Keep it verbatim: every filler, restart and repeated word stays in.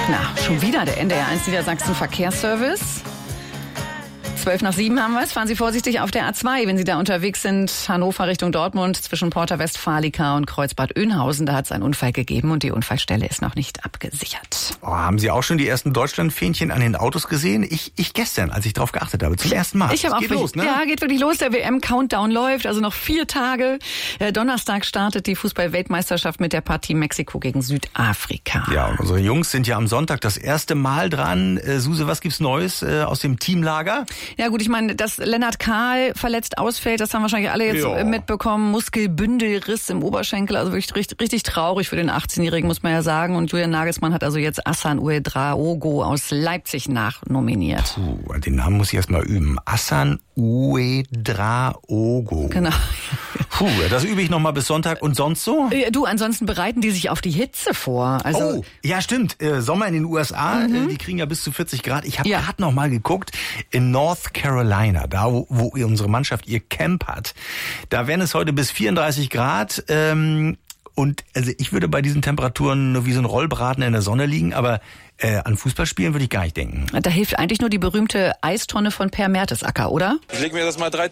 Na, schon wieder der N D R eins Niedersachsen Verkehrsservice. zwölf nach sieben haben wir es. Fahren Sie vorsichtig auf der A zwei, wenn Sie da unterwegs sind. Hannover Richtung Dortmund zwischen Porta Westfalica und Kreuzbad Oeynhausen. Da hat es einen Unfall gegeben und die Unfallstelle ist noch nicht abgesichert. Oh, haben Sie auch schon die ersten Deutschlandfähnchen an den Autos gesehen? Ich, ich gestern, als ich drauf geachtet habe, zum ersten Mal. Ich habe auch geht wirklich, los, ne? Ja, geht wirklich los. Der W M-Countdown läuft, also noch vier Tage. Äh, Donnerstag startet die Fußball-Weltmeisterschaft mit der Partie Mexiko gegen Südafrika. Ja, und unsere Jungs sind ja am Sonntag das erste Mal dran. Äh, Suse, was gibt's Neues äh, aus dem Teamlager? Ja gut, ich meine, dass Lennart Kahl verletzt ausfällt, das haben wahrscheinlich alle jetzt Jo. mitbekommen. Muskelbündelriss im Oberschenkel, also wirklich richtig, richtig traurig für den achtzehnjährigen, muss man ja sagen. Und Julian Nagelsmann hat also jetzt Hassan Ouedraogo aus Leipzig nachnominiert. Puh, den Namen muss ich erst mal üben. Hassan Ouedraogo. Genau. Puh, das übe ich noch mal bis Sonntag. Und sonst so? Du, ansonsten bereiten die sich auf die Hitze vor. Also, Oh, ja stimmt. Äh, Sommer in den U S A, Mhm. äh, die kriegen ja bis zu vierzig Grad. Ich habe Ja. gerade noch mal geguckt, in North Carolina, da wo, wo unsere Mannschaft ihr Camp hat, da wären es heute bis vierunddreißig Grad. Ähm, und also ich würde bei diesen Temperaturen nur wie so ein Rollbraten in der Sonne liegen, aber äh, an Fußballspielen würde ich gar nicht denken. da hilft eigentlich nur die berühmte Eistonne von Per Mertesacker, oder? Ich leg mir das mal drei